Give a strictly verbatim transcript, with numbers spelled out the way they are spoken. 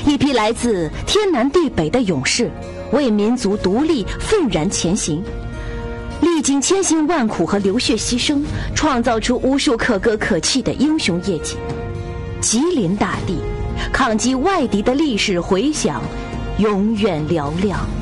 一批来自天南地北的勇士，为民族独立愤然前行，历经千辛万苦和流血牺牲，创造出无数可歌可泣的英雄业绩。吉林大地抗击外敌的历史回响永远嘹亮。